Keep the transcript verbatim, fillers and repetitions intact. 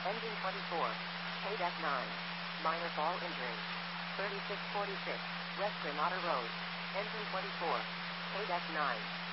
Engine twenty-four. Paid F nine. Minor fall injury. thirty-six forty-six. West Granada Road. Engine twenty-four. Paid F nine.